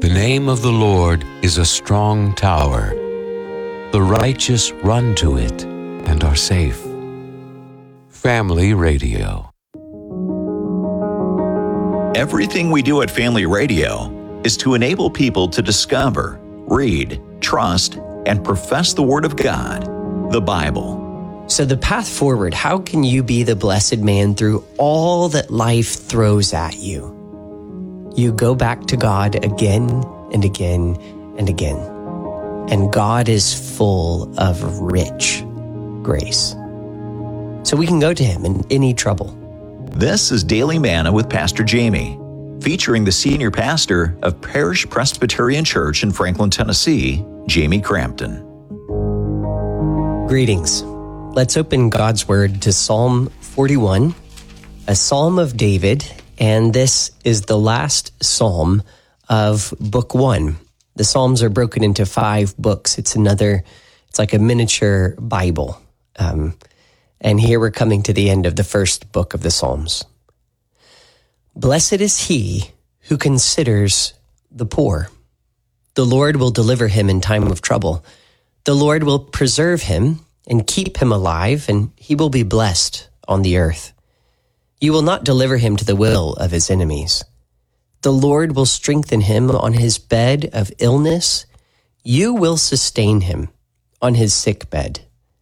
The name of the Lord is a strong tower. The righteous run to it and are safe. Family Radio. Everything we do at Family Radio is to enable people to discover, read, trust, and profess the Word of God, the Bible. So the path forward, how can you be the blessed man through all that life throws at you? You go back to God again and again and again. And God is full of rich grace. So we can go to Him in any trouble. This is Daily Manna with Pastor Jamie, featuring the senior pastor of Parish Presbyterian Church in Franklin, Tennessee, Jamie Crampton. Greetings. Let's open God's Word to Psalm 41, a psalm of David, and this is the last psalm of Book 1. The Psalms are broken into 5 books. It's like a miniature Bible. And here we're coming to the end of the first book of the Psalms. Blessed is he who considers the poor. The Lord will deliver him in time of trouble. The Lord will preserve him and keep him alive, and he will be blessed on the earth. You will not deliver him to the will of his enemies. The Lord will strengthen him on his bed of illness. You will sustain him on his sick bed.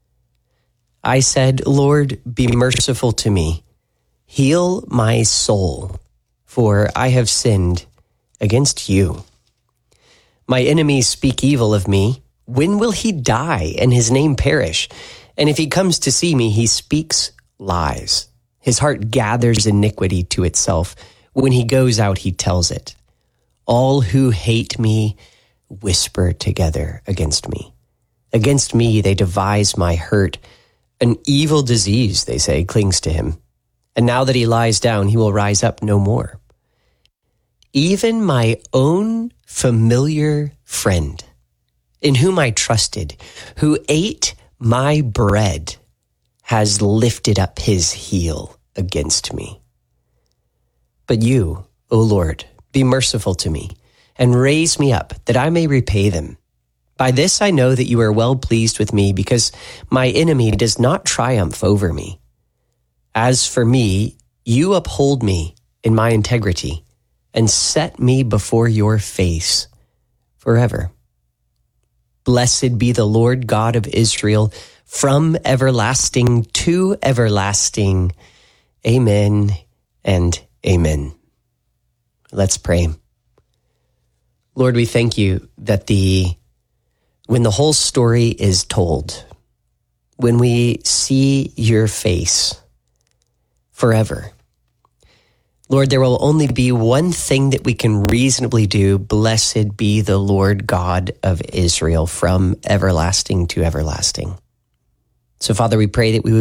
I said, Lord, be merciful to me. Heal my soul, for I have sinned against you. My enemies speak evil of me. When will he die and his name perish? And if he comes to see me, he speaks lies. His heart gathers iniquity to itself. When he goes out, he tells it. All who hate me whisper together against me. Against me they devise my hurt. An evil disease, they say, clings to him. And now that he lies down, he will rise up no more. Even my own familiar friend, in whom I trusted, who ate my bread, has lifted up his heel against me. But you, O Lord, be merciful to me, and raise me up, that I may repay them. By this I know that you are well pleased with me, because my enemy does not triumph over me. As for me, you uphold me in my integrity, and set me before your face forever. Blessed be the Lord God of Israel, from everlasting to everlasting. Amen and amen. Let's pray. Lord, we thank you that when the whole story is told, when we see your face forever, Lord, there will only be one thing that we can reasonably do. Blessed be the Lord God of Israel, from everlasting to everlasting. So, Father, we pray that we would